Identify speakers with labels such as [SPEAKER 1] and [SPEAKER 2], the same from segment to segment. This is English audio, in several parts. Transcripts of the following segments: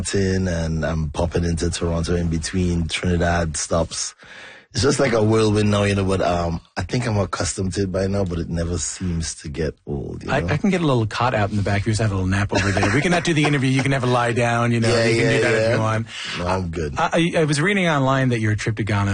[SPEAKER 1] and I'm popping into Toronto in between Trinidad stops. It's just like a whirlwind now, but I think I'm accustomed to it by now, but it never seems to get old.
[SPEAKER 2] I can get a little cot out in the back. You just have a little nap over there. We cannot do the interview. You can have a lie down, you can do that if you want.
[SPEAKER 1] No, I'm good.
[SPEAKER 2] I was reading online that your trip to Ghana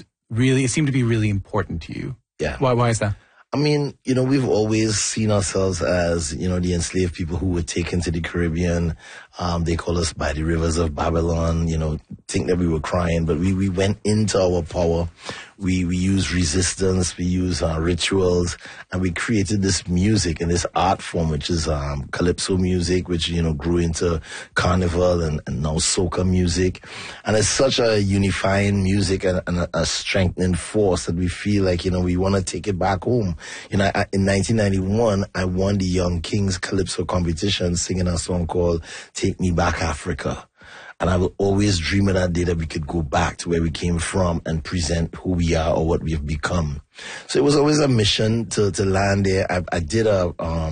[SPEAKER 2] it seemed to be really important to you.
[SPEAKER 1] Yeah.
[SPEAKER 2] Why is that?
[SPEAKER 1] I mean, we've always seen ourselves as, the enslaved people who were taken to the Caribbean. They call us by the rivers of Babylon, think that we were crying, but we went into our power. We used resistance, we used rituals, and we created this music and this art form, which is calypso music, which, grew into carnival and now soca music. And it's such a unifying music and a strengthening force that we feel like, we want to take it back home. In 1991, I won the Young Kings Calypso competition singing a song called Take Me Back Africa. And I will always dream of that day that we could go back to where we came from and present who we are or what we've become. So it was always a mission to land there. I did a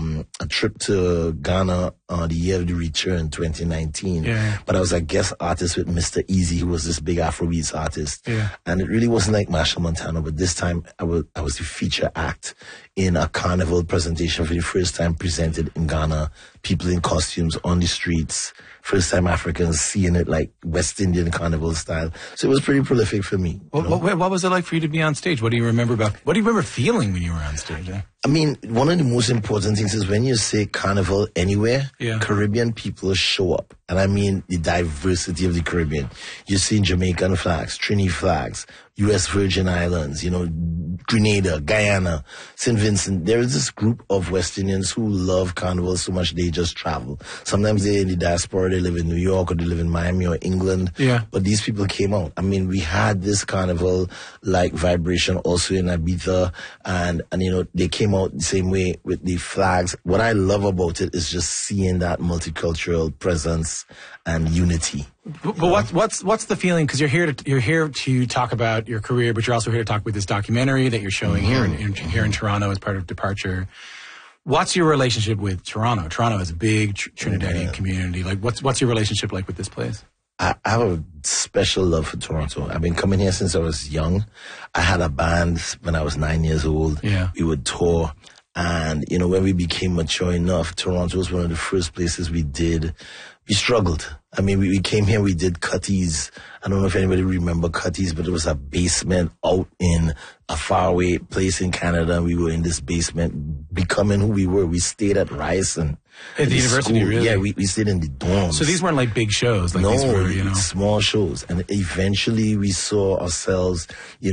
[SPEAKER 1] trip to Ghana the year of the return, 2019.
[SPEAKER 2] Yeah.
[SPEAKER 1] But I was a guest artist with Mr. Easy, who was this big Afrobeats artist.
[SPEAKER 2] Yeah. And
[SPEAKER 1] it really wasn't like Machel Montano, but this time I was the feature act in a carnival presentation for the first time presented in Ghana. People in costumes on the streets. First time Africans seeing it like West Indian carnival style. So it was pretty prolific for me.
[SPEAKER 2] What was it like for you to be on stage? What do you remember feeling when you were on stage?
[SPEAKER 1] I mean, one of the most important things is when you say carnival anywhere, Caribbean people show up. And I mean the diversity of the Caribbean. You're seeing Jamaican flags, Trini flags, U.S. Virgin Islands, Grenada, Guyana, St. Vincent. There is this group of West Indians who love carnival so much they just travel. Sometimes they're in the diaspora, they live in New York or they live in Miami or England.
[SPEAKER 2] Yeah.
[SPEAKER 1] But these people came out. I mean, we had this carnival-like vibration also in Ibiza and they came out the same way with the flags. What I love about it is just seeing that multicultural presence and unity.
[SPEAKER 2] But what's the feeling? Because you're here to talk about your career, but you're also here to talk about this documentary that you're showing here in Toronto as part of Departure. What's your relationship with Toronto? Toronto is a big Trinidadian community. Like, what's your relationship like with this place?
[SPEAKER 1] I have a special love for Toronto. I've been coming here since I was young. I had a band when I was 9 years old.
[SPEAKER 2] Yeah.
[SPEAKER 1] We would tour. And, when we became mature enough, Toronto was one of the first places we did. We struggled. I mean, we came here, we did Cutties. I don't know if anybody remember Cutties, but it was a basement out in a faraway place in Canada. We were in this basement, becoming who we were. We stayed at Rice and
[SPEAKER 2] at the university,
[SPEAKER 1] school.
[SPEAKER 2] really?
[SPEAKER 1] Yeah, we stayed in the dorms.
[SPEAKER 2] So these weren't like big shows? Like these were,
[SPEAKER 1] small shows. And eventually we saw ourselves,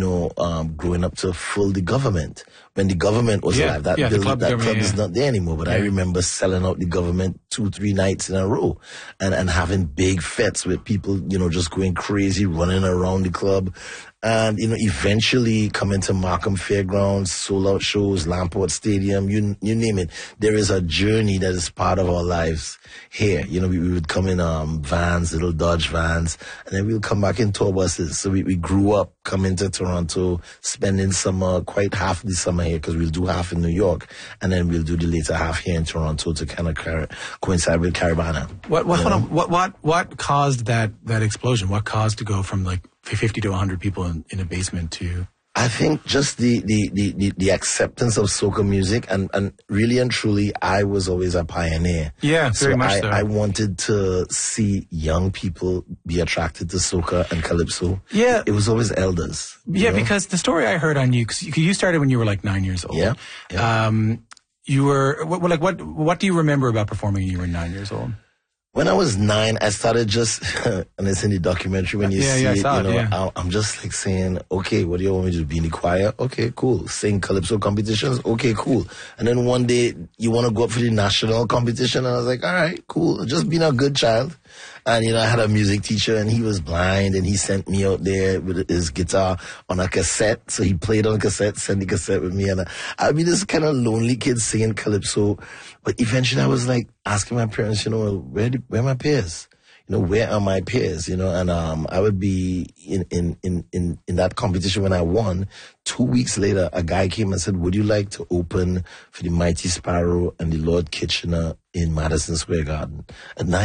[SPEAKER 1] growing up to full the government. When the government was alive, that club is not there anymore. But I remember selling out the government 2-3 nights in a row and having big fetes with people, just going crazy, running around the club. And, eventually coming to Markham Fairgrounds, sold-out shows, Lamport Stadium, you name it. There is a journey that is part of our lives here. We would come in vans, little Dodge vans, and then we'll come back in tour buses. So we grew up coming to Toronto, spending summer, quite half the summer here, because we'll do half in New York, and then we'll do the later half here in Toronto to kind of coincide with Caribana.
[SPEAKER 2] What caused that explosion? What caused to go from like 50 to 100 people in a basement to...
[SPEAKER 1] I think just the acceptance of soca music and really and truly, I was always a pioneer.
[SPEAKER 2] Yeah, very much so.
[SPEAKER 1] I wanted to see young people be attracted to soca and calypso.
[SPEAKER 2] Yeah.
[SPEAKER 1] It was always elders.
[SPEAKER 2] Yeah, because the story I heard on you, because you started when you were like 9 years old.
[SPEAKER 1] Yeah.
[SPEAKER 2] You were, what do you remember about performing when you were 9 years old?
[SPEAKER 1] When I was 9, I started just, and it's in the documentary when you see it, I'm just like saying, okay, what do you want me to do? Be in the choir? Okay, cool. Sing calypso competitions? Okay, cool. And then one day you want to go up for the national competition? And I was like, all right, cool. Just being a good child. And, I had a music teacher and he was blind and he sent me out there with his guitar on a cassette. So he played on cassette, sent the cassette with me. And I'd be this kind of lonely kid singing calypso. But eventually I was like asking my parents, where are my peers? Where are my peers? And I would be in that competition when I won. 2 weeks later, a guy came and said, would you like to open for the Mighty Sparrow and the Lord Kitchener in Madison Square Garden? At 9